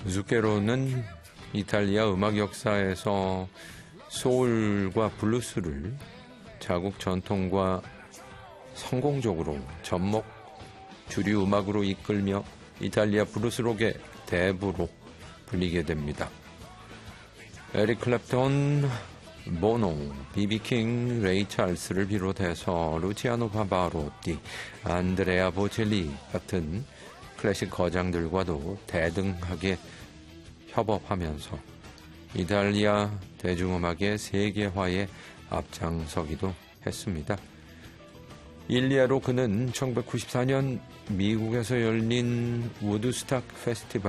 zucchero는 이탈리아 음악 역사에서 소울과 블루스를 자국 전통과 성공적으로 접목 주류 음악으로 이끌며 이탈리아 블루스록의 대부로 불리게 됩니다. 에릭 클랩톤, 보노, 비비킹, 레이 찰스를 비롯해서 루치아노 파바로티, 안드레아 보첼리 같은 클래식 거장들과도 대등하게 협업하면서 이탈리아 대중음악의 세계화에 앞장서기도 했습니다. 일례로 그는 1994년 미국에서 열린 우드스탁 페스티벌